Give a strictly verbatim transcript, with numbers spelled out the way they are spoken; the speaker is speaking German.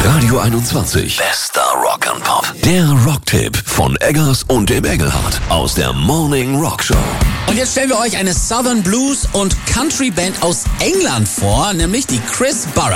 Radio einundzwanzig. Bester Rock and Pop. Der Rocktipp von Eggers und dem Engelhardt aus der Morning Rock Show. Und jetzt stellen wir euch eine Southern Blues und Country Band aus England vor, nämlich die Chris Barrett.